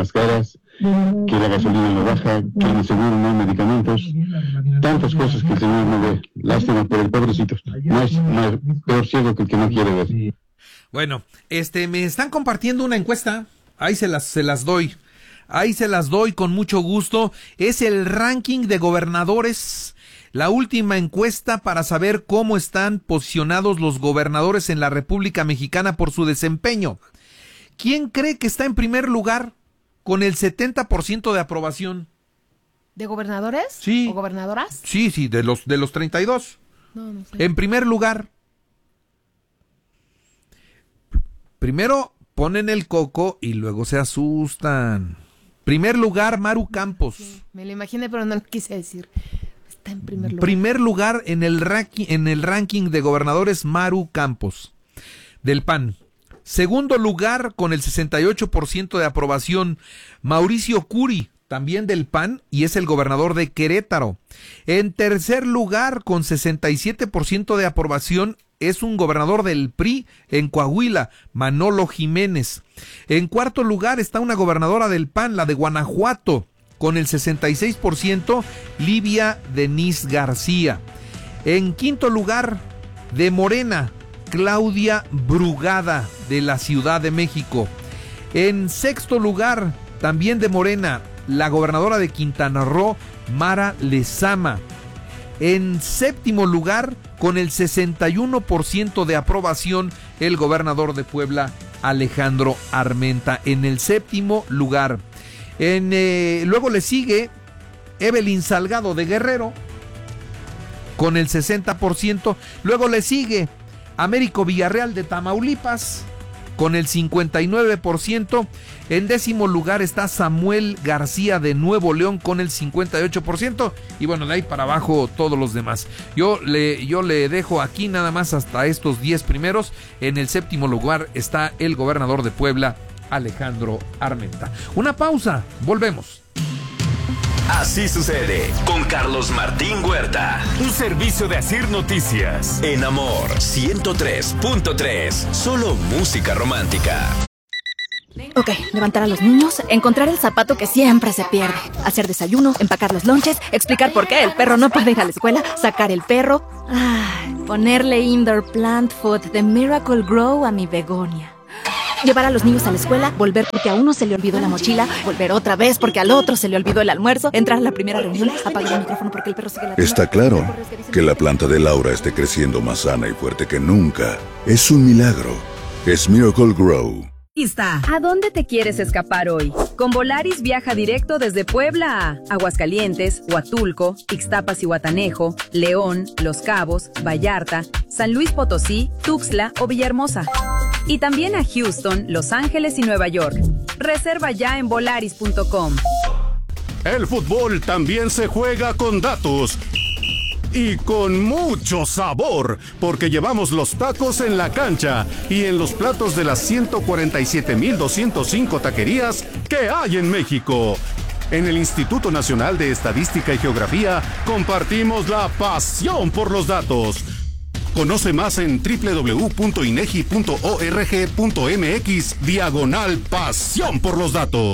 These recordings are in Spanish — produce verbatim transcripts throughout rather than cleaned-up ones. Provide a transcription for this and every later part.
más caras, que la gasolina no baja, que en el seguro no hay medicamentos, tantas cosas que el señor no ve. Lástima por el pobrecito. No es, no es peor ciego que el que no quiere ver. Bueno, este, me están compartiendo una encuesta, ahí se las, se las doy, ahí se las doy con mucho gusto. Es el ranking de gobernadores, la última encuesta para saber cómo están posicionados los gobernadores en la República Mexicana por su desempeño. ¿Quién cree que está en primer lugar con el setenta por ciento de aprobación? ¿De gobernadores? Sí. ¿O gobernadoras? Sí, sí, de los, de los treinta y dos. No, no sé. En primer lugar, primero ponen el coco y luego se asustan. Primer lugar, Maru Campos. Sí, me lo imaginé, pero no lo quise decir. Está en primer lugar. Primer lugar en el, ranking, en el ranking de gobernadores, Maru Campos, del P A N. Segundo lugar, con el sesenta y ocho por ciento de aprobación, Mauricio Curi, también del P A N, y es el gobernador de Querétaro. En tercer lugar, con sesenta y siete por ciento de aprobación, es un gobernador del P R I en Coahuila, Manolo Jiménez. En cuarto lugar está una gobernadora del P A N, la de Guanajuato, con el sesenta y seis por ciento, Livia Denise García. En quinto lugar, de Morena, Claudia Brugada, de la Ciudad de México. En sexto lugar, también de Morena, la gobernadora de Quintana Roo, Mara Lezama. En séptimo lugar, con el sesenta y uno por ciento de aprobación, el gobernador de Puebla, Alejandro Armenta, en el séptimo lugar. En, eh, luego le sigue Evelyn Salgado de Guerrero, con el sesenta por ciento. Luego le sigue Américo Villarreal de Tamaulipas, con el cincuenta y nueve por ciento. En décimo lugar está Samuel García de Nuevo León con el cincuenta y ocho por ciento. Y bueno, de ahí para abajo todos los demás. Yo le, yo le dejo aquí nada más hasta estos diez primeros. En el séptimo lugar está el gobernador de Puebla, Alejandro Armenta. Una pausa, volvemos. Así sucede con Carlos Martín Huerta. Un servicio de Asir Noticias. En Amor ciento tres punto tres. Solo música romántica. Ok, levantar a los niños, encontrar el zapato que siempre se pierde, hacer desayuno, empacar los lonches, explicar por qué el perro no puede ir a la escuela, sacar el perro, ay, ponerle indoor plant food de Miracle Grow a mi begonia. Llevar a los niños a la escuela, volver porque a uno se le olvidó la mochila, volver otra vez porque al otro se le olvidó el almuerzo, entrar a la primera reunión, apagar el micrófono porque el perro sigue la... Está claro que la planta de Laura esté creciendo más sana y fuerte que nunca. Es un milagro. Es Miracle Grow. ¿A dónde te quieres escapar hoy? Con Volaris viaja directo desde Puebla a Aguascalientes, Huatulco, Ixtapas y Huatanejo, León, Los Cabos, Vallarta, San Luis Potosí, Tuxtla o Villahermosa. Y también a Houston, Los Ángeles y Nueva York. Reserva ya en volaris punto com. El fútbol también se juega con datos. Y con mucho sabor, porque llevamos los tacos en la cancha y en los platos de las ciento cuarenta y siete mil doscientos cinco taquerías que hay en México. En el Instituto Nacional de Estadística y Geografía compartimos la pasión por los datos. Conoce más en doble u doble u doble u punto inegi punto org punto mx diagonal pasión por los datos.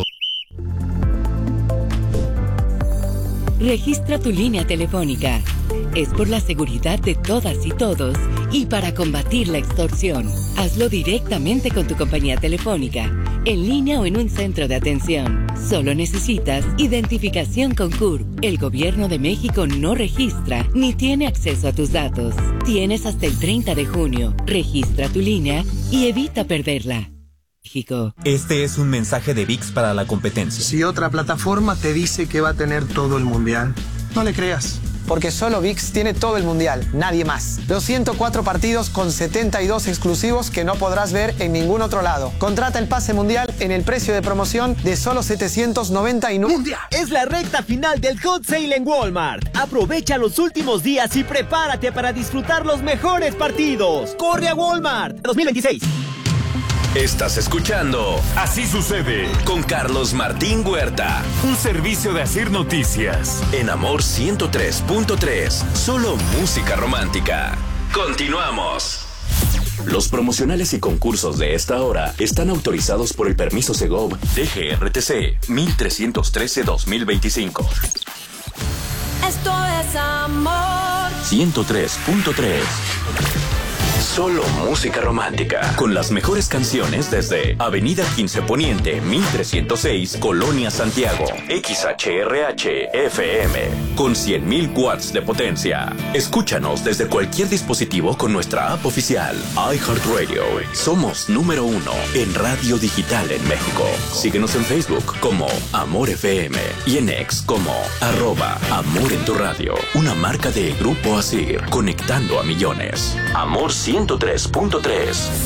Registra tu línea telefónica. Es por la seguridad de todas y todos y para combatir la extorsión. Hazlo directamente con tu compañía telefónica, en línea o en un centro de atención. Solo necesitas identificación con C U R P. El Gobierno de México no registra ni tiene acceso a tus datos. Tienes hasta el treinta de junio. Registra tu línea y evita perderla. México. Este es un mensaje de V I X para la competencia. Si otra plataforma te dice que va a tener todo el mundial, no le creas. Porque solo V I X tiene todo el mundial, nadie más. Los ciento cuatro partidos con setenta y dos exclusivos que no podrás ver en ningún otro lado. Contrata el pase mundial en el precio de promoción de solo setecientos noventa y nueve. ¡Mundial! Es la recta final del Hot Sale en Walmart. Aprovecha los últimos días y prepárate para disfrutar los mejores partidos. ¡Corre a Walmart! dos mil veintiséis. Estás escuchando Así sucede con Carlos Martín Huerta. Un servicio de Asir Noticias. En Amor ciento tres punto tres. Solo música romántica. Continuamos. Los promocionales y concursos de esta hora están autorizados por el permiso Segov D G R T C mil trescientos trece guión dos mil veinticinco. Esto es amor. ciento tres punto tres. Solo música romántica, con las mejores canciones desde Avenida quince Poniente, mil trescientos seis, Colonia Santiago, X H R H F M, con cien mil watts de potencia. Escúchanos desde cualquier dispositivo con nuestra app oficial, iHeartRadio. Somos número uno en radio digital en México. Síguenos en Facebook como Amor F M y en X como arroba Amor en tu Radio, una marca de Grupo Asir, conectando a millones. Amor ciento tres punto tres.